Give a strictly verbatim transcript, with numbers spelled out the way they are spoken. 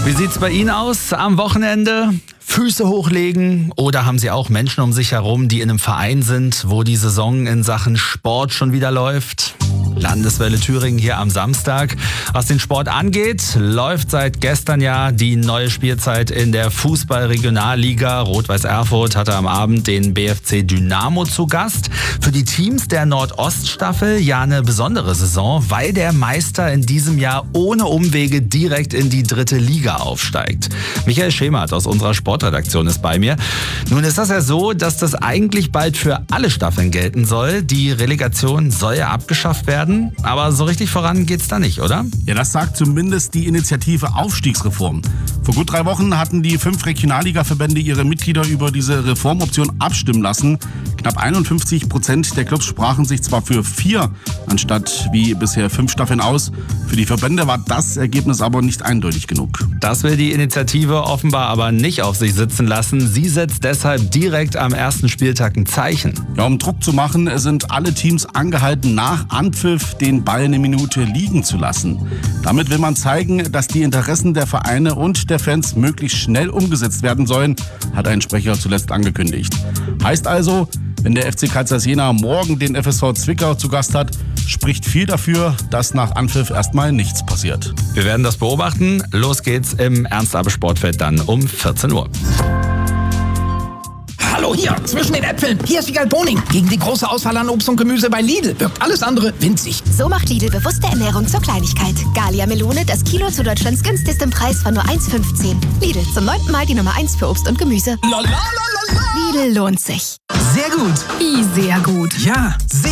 Wie sieht's bei Ihnen aus am Wochenende? Füße hochlegen oder haben Sie auch Menschen um sich herum, die in einem Verein sind, wo die Saison in Sachen Sport schon wieder läuft? Landeswelle Thüringen hier am Samstag. Was den Sport angeht, läuft seit gestern ja die neue Spielzeit in der Fußball-Regionalliga. Rot-Weiß Erfurt hatte am Abend den B F C Dynamo zu Gast. Für die Teams der Nordoststaffel ja eine besondere Saison, weil der Meister in diesem Jahr ohne Umwege direkt in die dritte Liga aufsteigt. Michael Schemert aus unserer Sportredaktion ist bei mir. Nun ist das ja so, dass das eigentlich bald für alle Staffeln gelten soll. Die Relegation soll ja abgeschafft werden. Aber so richtig voran geht's da nicht, oder? Ja, das sagt zumindest die Initiative Aufstiegsreform. Vor gut drei Wochen hatten die fünf Regionalliga-Verbände ihre Mitglieder über diese Reformoption abstimmen lassen. Knapp einundfünfzig Prozent der Clubs sprachen sich zwar für vier anstatt wie bisher fünf Staffeln aus. Für die Verbände war das Ergebnis aber nicht eindeutig genug. Das will die Initiative offenbar aber nicht auf sich sitzen lassen. Sie setzt deshalb direkt am ersten Spieltag ein Zeichen. Ja, um Druck zu machen, sind alle Teams angehalten, nach Anpfiff den Ball eine Minute liegen zu lassen. Damit will man zeigen, dass die Interessen der Vereine und der Fans möglichst schnell umgesetzt werden sollen, hat ein Sprecher zuletzt angekündigt. Heißt also, wenn der F C Carlsruhe Jena morgen den F S V Zwickau zu Gast hat, spricht viel dafür, dass nach Anpfiff erstmal nichts passiert. Wir werden das beobachten. Los geht's im Ernst-Abbe-Sportfeld dann um vierzehn Uhr. Hallo hier, zwischen den Äpfeln. Hier ist Wiegald Boning. Gegen die große Auswahl an Obst und Gemüse bei Lidl wirkt alles andere winzig. So macht Lidl bewusste Ernährung zur Kleinigkeit. Gallia Melone, das Kilo zu Deutschlands günstigstem Preis von nur eins fünfzehn. Lidl, zum neunten Mal die Nummer eins für Obst und Gemüse. La, la, la, la, la. Lidl lohnt sich. Sehr gut. Wie sehr gut. Ja, sehr